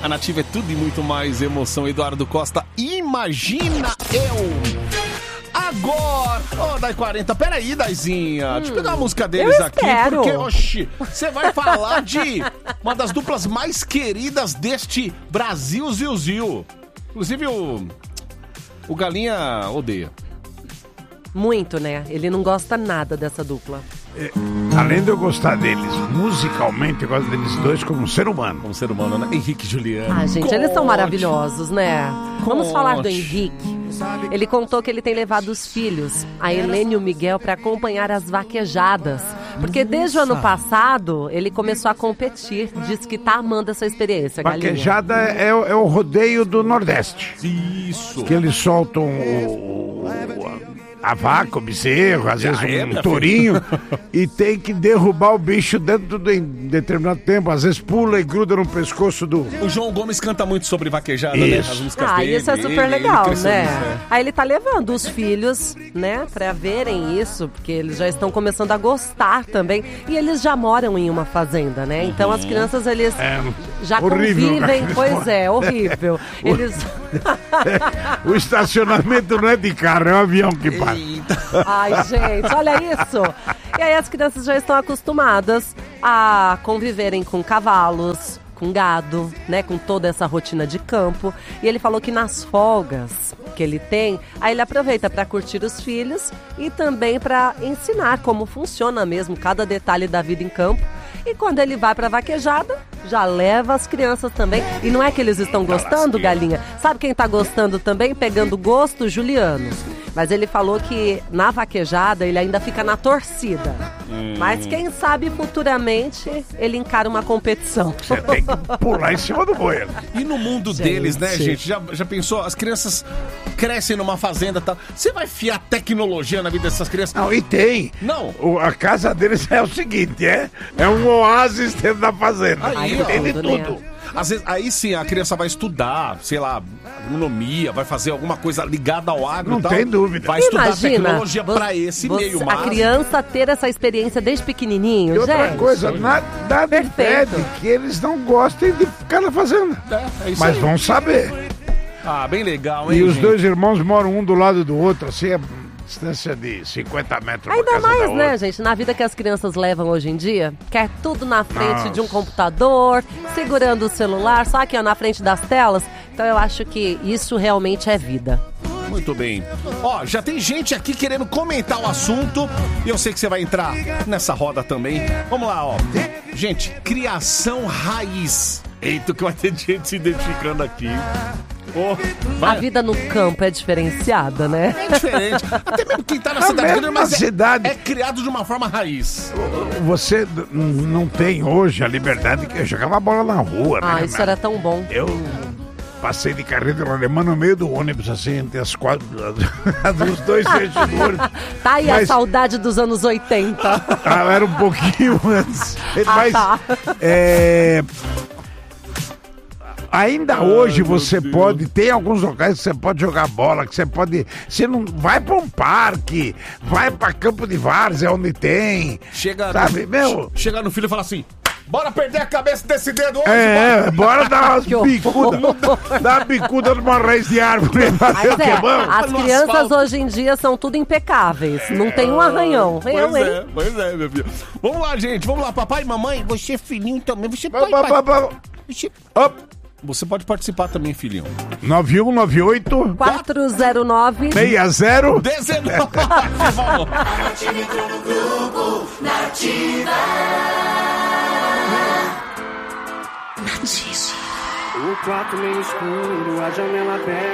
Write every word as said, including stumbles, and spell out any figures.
A Nativa é tudo e muito mais emoção. Eduardo Costa, imagina eu. Agora, ô, oh, Dai quarenta, peraí, Daizinha, hum, deixa eu pegar a música deles aqui, espero. Porque, oxi, você vai falar de uma das duplas mais queridas deste Brasil, Zil Zil. Inclusive o, o Galinha odeia. Muito, né? Ele não gosta nada dessa dupla. É, além de eu gostar deles musicalmente, eu gosto deles dois como ser humano. Como ser humano, né? Henrique e Juliano. Ah, gente, Conte. Eles são maravilhosos, né? Conte. Vamos falar do Henrique. Ele contou que ele tem levado os filhos, a Helene e o Miguel, para acompanhar as vaquejadas. Porque desde o ano passado, ele começou a competir. Diz que tá amando essa experiência, Galinha. Vaquejada é, é o rodeio do Nordeste. Isso. Que eles soltam o... o a vaca, o bezerro, às vezes é, um tourinho, e tem que derrubar o bicho dentro de um determinado tempo. Às vezes pula e gruda no pescoço do... O João Gomes canta muito sobre vaquejada, isso. né? As músicas ah, dele. isso é super ele, legal, ele né? Nisso, é. Aí ele tá levando os filhos, né, pra verem isso, porque eles já estão começando a gostar também. E eles já moram em uma fazenda, né? Então as crianças, eles É, já horrível, convivem. né? Pois é, horrível. Eles... O estacionamento não é de carro, é um avião que passa. Ai, gente, olha isso. E aí as crianças já estão acostumadas a conviverem com cavalos, com gado, né, com toda essa rotina de campo. E ele falou que nas folgas que ele tem, aí ele aproveita para curtir os filhos e também para ensinar como funciona mesmo cada detalhe da vida em campo. E quando ele vai pra vaquejada, já leva as crianças também. E não é que eles estão gostando, Galinha? Sabe quem tá gostando também? Pegando gosto? Juliano. Mas ele falou que na vaquejada ele ainda fica na torcida. Hum. Mas quem sabe futuramente ele encara uma competição. Você tem que pular em cima do boi. E no mundo Gente. deles, né, gente? Já, já pensou? As crianças crescem numa fazenda e tal. Você vai fiar tecnologia na vida dessas crianças? Não, e tem. Não. O, a casa deles é o seguinte, é, é um oásis dentro da fazenda. Aí, tem de tudo, tudo. né? Às vezes, aí sim, a criança vai estudar, sei lá, agronomia, vai fazer alguma coisa ligada ao agro Não e tal. tem dúvida. Vai estudar Imagina, tecnologia vo- pra esse você- meio, a mas... criança ter essa experiência desde pequenininho, E outra gente. coisa, nada, nada Perfeito. impede que eles não gostem de ficar na fazenda. É, é isso Mas aí. vão saber. Ah, bem legal, hein, E os gente? dois irmãos moram um do lado do outro, assim, a distância de cinquenta metros. uma Ainda casa da mais, outra. né, gente, na vida que as crianças levam hoje em dia, quer tudo na frente Nossa. de um computador, segurando o celular, só aqui ó, na frente das telas. Então eu acho que isso realmente é vida. Muito bem. Ó, já tem gente aqui querendo comentar o assunto e eu sei que você vai entrar nessa roda também. Vamos lá, ó. Gente, criação raiz. Eita, que vai ter gente se identificando aqui. Oh, A vida no campo é diferenciada, né? É diferente. Até mesmo quem tá na Na cidade grande, mesma mas é- cidade. É, criado de uma forma raiz. Você n- não tem hoje a liberdade que eu jogava bola na rua, né? Ah, isso era tão bom. Eu passei de carreira alemã no meio do ônibus, assim, entre as quatro, dos dois vestidores. Tá aí a Mas- saudade dos anos oitenta. Ah, era um pouquinho antes. Ah, Mas, tá. é... Ainda hoje você pode, tem alguns locais que você pode jogar bola, que você pode, você não vai para um parque, vai para campo de várzea onde tem, Chega, sabe, no, meu? chega no filho e fala assim: bora perder a cabeça desse dedo hoje, É, bora. bora dar umas Que horror. bicudas, dar uma bicuda numa raiz de árvore, fazer Mas o que é, é bom. as No crianças asfalto. hoje em dia são tudo impecáveis. Não tem um arranhão. Pois Eu, hein? é, pois é, meu filho. Vamos lá, gente, vamos lá, papai e mamãe, você filhinho também, você Pá, pai, pá, pai. pá, pá. Você- Op. Você pode participar também, filhinho. nove um nove oito quatro zero nove seis zero dezenove. Vamos. O quarto meio escuro, a janela aberta.